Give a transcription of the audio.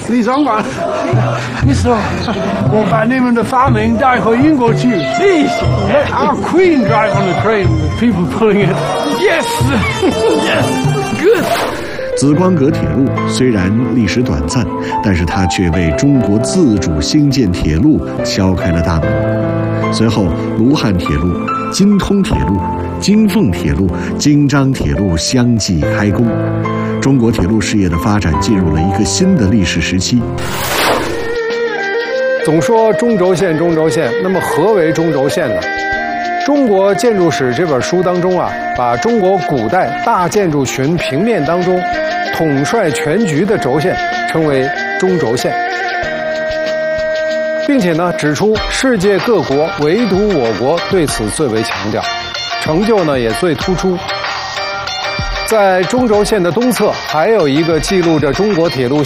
李长官，你说我把你们的发明带回英国去。Let our Queen drive on the train with people pulling it. Yes, yes, good. 紫光阁铁路虽然历史短暂，但是它却为中国自主兴建铁路敲开了大门。随后，卢汉铁路、京通铁路、京凤铁路、京张铁路相继开工，中国铁路事业的发展进入了一个新的历史时期。 总说中轴线，中轴线，那么何为中轴线呢？《中国建筑史》这本书当中把中国古代大建筑群平面当中统帅全局的轴线称为中轴线，并且呢指出世界各国唯独我国对此最为强调，成就呢也最突出。在中轴线的东侧还有一个记录着中国铁路